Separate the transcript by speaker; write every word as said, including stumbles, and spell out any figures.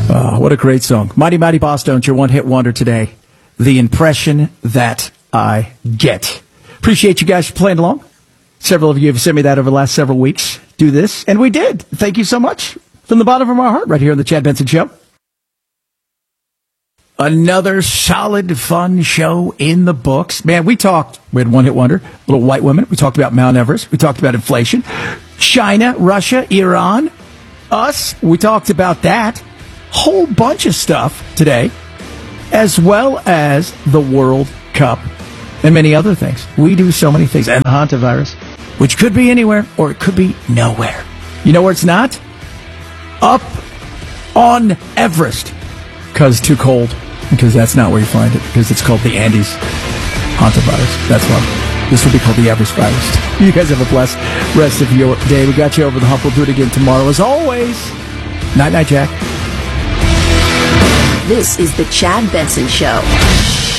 Speaker 1: Oh, what a great song. Mighty Mighty Bosstones, your one-hit wonder today. The Impression That I Get. Appreciate you guys for playing along. Several of you have sent me that over the last several weeks. Do this, and we did. Thank you so much. From the bottom of our heart, right here on the Chad Benson Show. Another solid, fun show in the books. Man, we talked, we had One Hit Wonder, Little White Women. We talked about Mount Everest. We talked about inflation. China, Russia, Iran, us. We talked about that. Whole bunch of stuff today, as well as the World Cup and many other things. We do so many things. And the hantavirus, which could be anywhere or it could be nowhere. You know where it's not? Up on Everest. Because too cold. Because that's not where you find it. Because it's called the Andes hantavirus. That's why. This will be called the Everest virus. You guys have a blessed rest of your day. We got you over the hump. We'll do it again tomorrow. As always, night, night, Jack.
Speaker 2: This is the Chad Benson Show.